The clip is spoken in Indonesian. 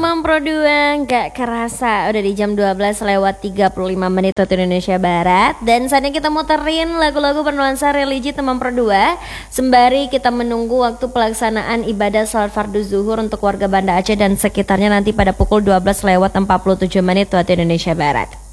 Temam Pro 2, gak kerasa udah di jam 12 lewat 35 menit waktu Indonesia Barat. Dan saatnya kita muterin lagu-lagu bernuansa religi Temam Pro 2 sembari kita menunggu waktu pelaksanaan ibadah salat fardu zuhur untuk warga Banda Aceh dan sekitarnya nanti pada pukul 12 lewat 47 menit waktu Indonesia Barat.